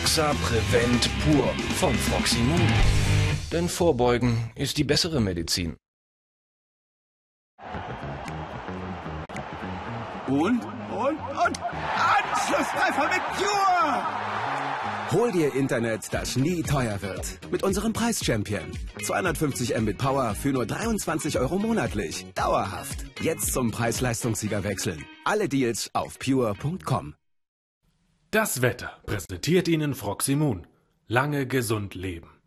Roxa Prevent Pur von Froximum. Denn Vorbeugen ist die bessere Medizin. Und Anschlusstreffer mit Pure! Hol dir Internet, das nie teuer wird. Mit unserem Preis-Champion. 250 Mbit Power für nur 23 € monatlich. Dauerhaft. Jetzt zum Preis-Leistungssieger wechseln. Alle Deals auf pure.com. Das Wetter präsentiert Ihnen Froximum. Lange gesund leben.